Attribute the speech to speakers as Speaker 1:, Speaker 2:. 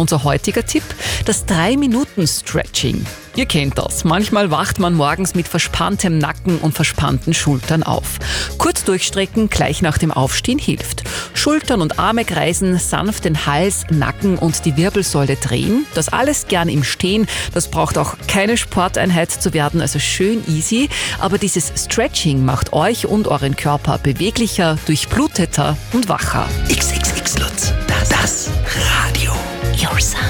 Speaker 1: Unser heutiger Tipp, das 3-Minuten-Stretching. Ihr kennt das. Manchmal wacht man morgens mit verspanntem Nacken und verspannten Schultern auf. Kurz durchstrecken gleich nach dem Aufstehen hilft. Schultern und Arme kreisen, sanft den Hals, Nacken und die Wirbelsäule drehen. Das alles gern im Stehen. Das braucht auch keine Sporteinheit zu werden, also schön easy. Aber dieses Stretching macht euch und euren Körper beweglicher, durchbluteter und wacher.
Speaker 2: XXX Lutz, das Radio.
Speaker 1: Your Sound.